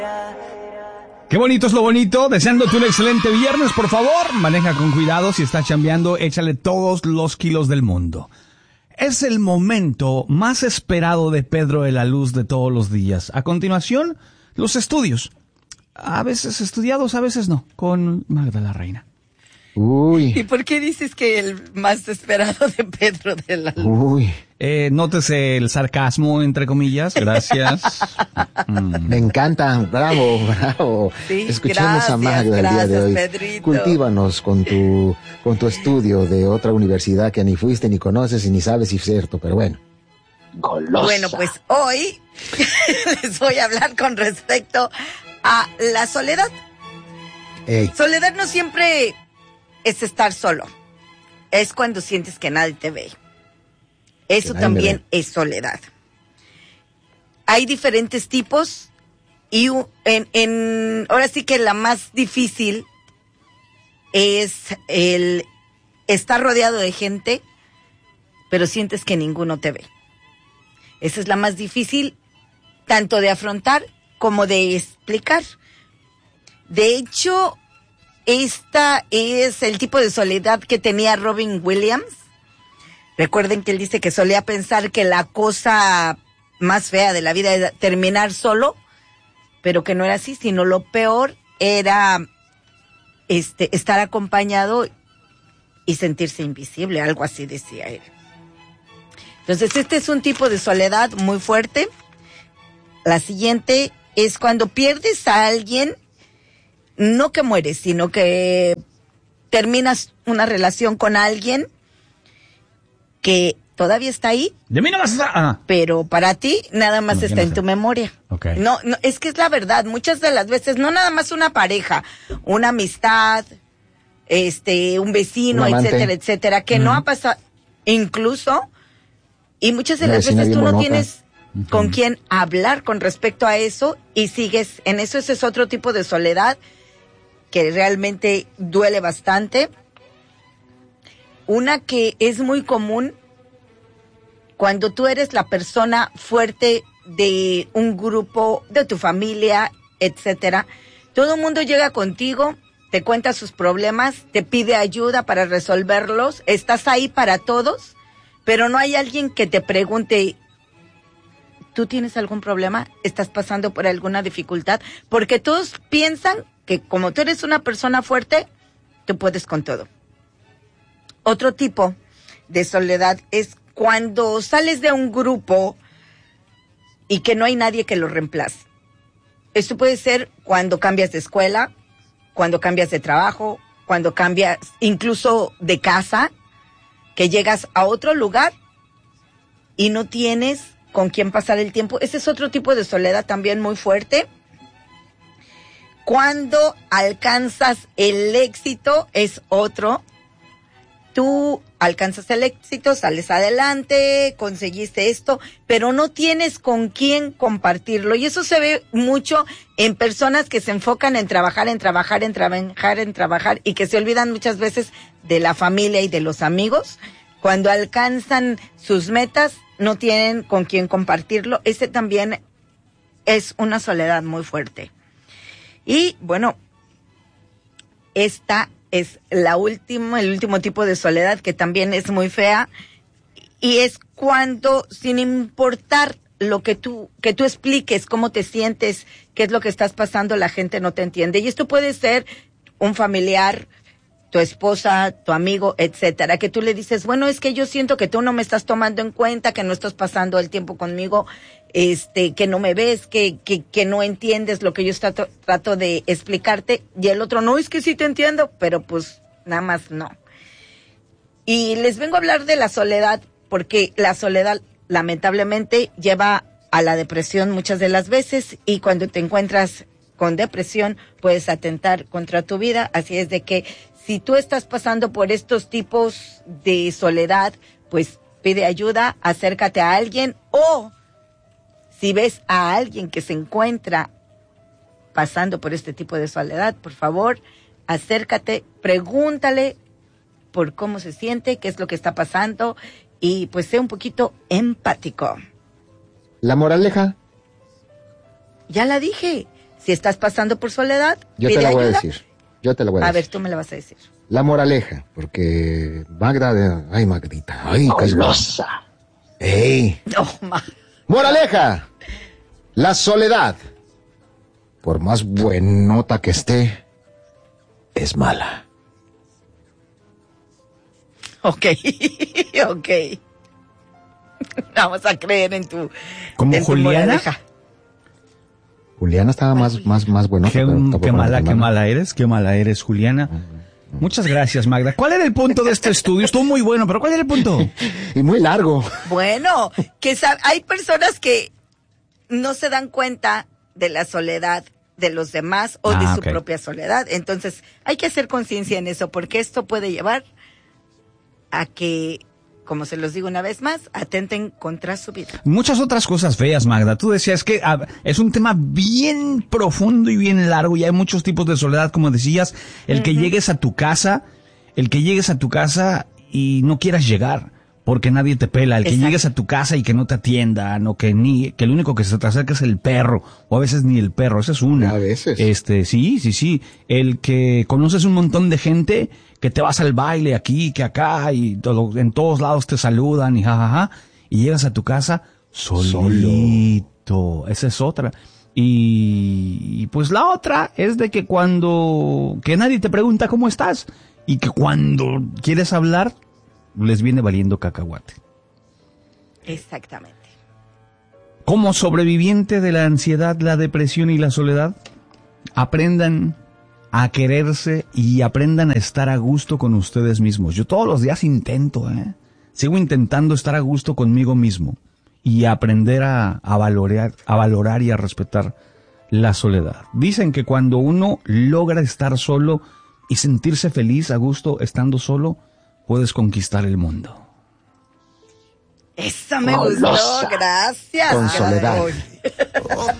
Qué bonito es lo bonito, deseándote un excelente viernes, por favor, maneja con cuidado, si estás chambeando, échale todos los kilos del mundo. Es el momento más esperado de Pedro de la Luz de todos los días. A continuación, los estudios. A veces estudiados, a veces no, con Magda la Reina. Uy. ¿Y por qué dices que el más esperado de Pedro de la Luz? Uy. Nótese el sarcasmo, entre comillas, gracias. Me encanta, bravo. Sí, Escuchemos a Magda el día de hoy. Pedrito. Cultívanos con tu estudio de otra universidad que ni fuiste, ni conoces y ni sabes si es cierto, pero bueno. Golosa. Bueno, pues hoy les voy a hablar con respecto a la soledad. Ey. Soledad no siempre es estar solo. Es cuando sientes que nadie te ve. Eso también es soledad. Hay diferentes tipos y ahora sí que la más difícil es el estar rodeado de gente, pero sientes que ninguno te ve. Esa es la más difícil, tanto de afrontar como de explicar. De hecho, esta es el tipo de soledad que tenía Robin Williams. Recuerden que él dice que solía pensar que la cosa más fea de la vida era terminar solo, pero que no era así, sino lo peor era estar acompañado y sentirse invisible, algo así decía él. Entonces, este es un tipo de soledad muy fuerte. La siguiente es cuando pierdes a alguien, no que mueres, sino que terminas una relación con alguien que todavía está ahí. De mí no vas a... Pero para ti nada más está en tu memoria. Okay. No, es que es la verdad. Muchas de las veces, no nada más una pareja, una amistad, un vecino, un etcétera, etcétera, que no ha pasado, incluso, y muchas de las veces tú no tienes con quién hablar con respecto a eso y sigues en eso. Ese es otro tipo de soledad que realmente duele bastante. Una que es muy común cuando tú eres la persona fuerte de un grupo, de tu familia, etcétera. Todo el mundo llega contigo, te cuenta sus problemas, te pide ayuda para resolverlos, estás ahí para todos, pero no hay alguien que te pregunte, ¿tú tienes algún problema? ¿Estás pasando por alguna dificultad? Porque todos piensan que como tú eres una persona fuerte, tú puedes con todo. Otro tipo de soledad es cuando sales de un grupo y que no hay nadie que lo reemplace. Esto puede ser cuando cambias de escuela, cuando cambias de trabajo, cuando cambias incluso de casa, que llegas a otro lugar y no tienes con quién pasar el tiempo. Ese es otro tipo de soledad también muy fuerte. Cuando alcanzas el éxito es otro. Tú alcanzas el éxito, sales adelante, conseguiste esto, pero no tienes con quién compartirlo. Y eso se ve mucho en personas que se enfocan en trabajar, y que se olvidan muchas veces de la familia y de los amigos. Cuando alcanzan sus metas, no tienen con quién compartirlo. Ese también es una soledad muy fuerte. Y bueno, esta es el último tipo de soledad que también es muy fea, y es cuando, sin importar lo que tú expliques, cómo te sientes, qué es lo que estás pasando, la gente no te entiende. Y esto puede ser un familiar, tu esposa, tu amigo, etcétera, que tú le dices, bueno, es que yo siento que tú no me estás tomando en cuenta, que no estás pasando el tiempo conmigo, que no me ves, que no entiendes lo que yo trato de explicarte, y el otro, no, es que sí te entiendo, pero pues nada más no. Y les vengo a hablar de la soledad, porque la soledad lamentablemente lleva a la depresión muchas de las veces, y cuando te encuentras con depresión puedes atentar contra tu vida. Así es de que si tú estás pasando por estos tipos de soledad, pues pide ayuda, acércate a alguien, o si ves a alguien que se encuentra pasando por este tipo de soledad, por favor, acércate, pregúntale por cómo se siente, qué es lo que está pasando, y pues sé un poquito empático. ¿La moraleja? Ya la dije. Si estás pasando por soledad, Yo pide te la voy ayuda. a decir. Yo te la voy a A decir. ver, tú me la vas a decir. La moraleja, porque Magda, ay Magdita, ay, qué es Golosa. ¡Ey! No, Moraleja, la soledad, por más buenota que esté, es mala. Ok, ok. Vamos a creer en tu. ¿Como en tu Juliana? moraleja. Juliana estaba más buenota. Qué, pero tampoco qué mala, tan qué mala eres, Juliana. Muchas gracias, Magda. ¿Cuál era el punto de este estudio? Estuvo muy bueno, pero ¿cuál era el punto? Y muy largo. Bueno, hay personas que no se dan cuenta de la soledad de los demás o de su ok. propia soledad. Entonces, hay que hacer conciencia en eso, porque esto puede llevar a que, como se los digo una vez más, atenten contra su vida. Muchas otras cosas feas, Magda. Tú decías que es un tema bien profundo y bien largo y hay muchos tipos de soledad, como decías, el que llegues a tu casa y no quieras llegar porque nadie te pela, el que Exacto. llegues a tu casa y que no te atiendan o que el único que se te acerca es el perro o a veces ni el perro, esa es una. A veces. Sí, el que conoces un montón de gente que te vas al baile aquí, que acá y en todos lados te saludan y jajaja y llegas a tu casa solito. Esa es otra. Y pues la otra es de que que nadie te pregunta cómo estás y que cuando quieres hablar les viene valiendo cacahuate. Exactamente. Como sobreviviente de la ansiedad, la depresión y la soledad, aprendan a quererse y aprendan a estar a gusto con ustedes mismos. Yo todos los días sigo intentando estar a gusto conmigo mismo y aprender a valorar y a respetar la soledad. Dicen que cuando uno logra estar solo y sentirse feliz, a gusto, estando solo, puedes conquistar el mundo. Eso me gustó, gracias. Con soledad. Gracias.